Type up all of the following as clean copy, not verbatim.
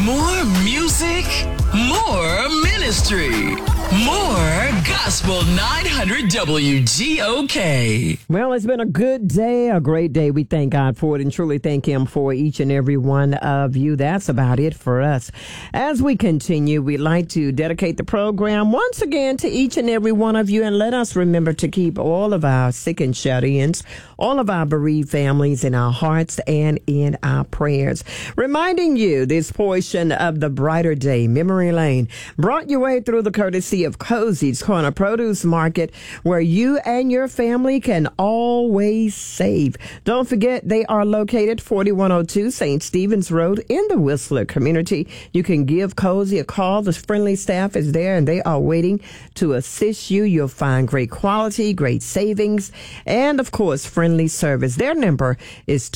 More music, more ministry, more Gospel 900 WGOK. Well, it's been a good day, a great day. We thank God for it and truly thank Him for each and every one of you. That's about it for us. As we continue, we'd like to dedicate the program once again to each and every one of you, and let us remember to keep all of our sick and shut-ins, all of our bereaved families in our hearts and in our prayers. Reminding you, this portion of the Brighter Day Memory Lane brought your way through the courtesy of Cozy's Corner Produce Market, where you and your family can always save. Don't forget, they are located 4102 St. Stephen's Road in the Whistler community. You can give Cozy a call. The friendly staff is there and they are waiting to assist you. You'll find great quality, great savings, and of course, friendly service. Their number is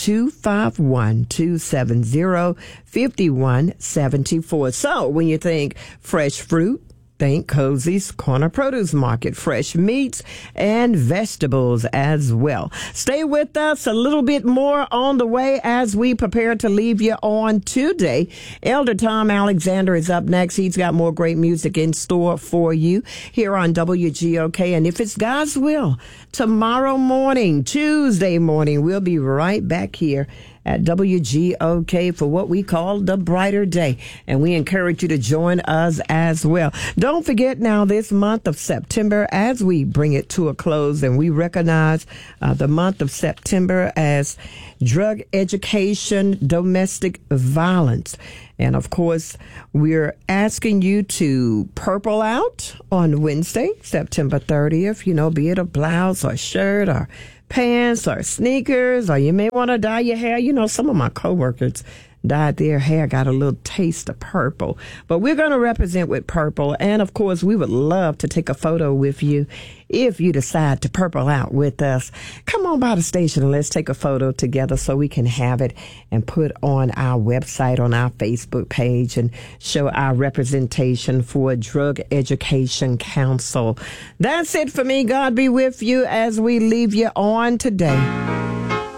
251-270-5174. So when you think fresh fruit, think Cozy's Corner Produce Market, fresh meats and vegetables as well. Stay with us, a little bit more on the way as we prepare to leave you on today. Elder Tom Alexander is up next. He's got more great music in store for you here on WGOK. And if it's God's will, tomorrow morning, Tuesday morning, we'll be right back here at WGOK for what we call the Brighter Day. And we encourage you to join us as well. Don't forget now, this month of September, as we bring it to a close, and we recognize the month of September as Drug Education, Domestic Violence. And of course, we're asking you to purple out on Wednesday, September 30th, be it a blouse or shirt or pants or sneakers, or you may want to dye your hair. Some of my coworkers dyed their hair, got a little taste of purple. But we're going to represent with purple. And of course, we would love to take a photo with you if you decide to purple out with us. Come on by the station and let's take a photo together so we can have it and put on our website, on our Facebook page, and show our representation for Drug Education Council. That's it for me. God be with you as we leave you on today.